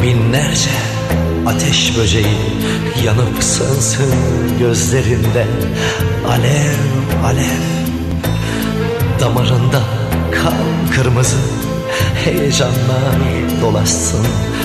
Binlerce ateş böceği yanıp sönsün gözlerinde. Alev alev damarında kan kırmızı, heyecanlar dolaşsın